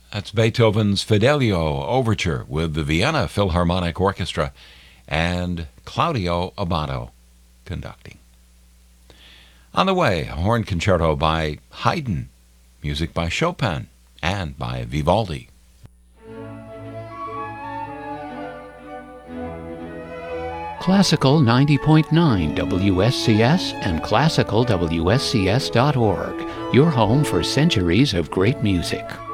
That's Beethoven's Fidelio Overture with the Vienna Philharmonic Orchestra and Claudio Abbado conducting. On the way, a horn concerto by Haydn, music by Chopin, and by Vivaldi. Classical 90.9 WSCS and classicalwscs.org, your home for centuries of great music.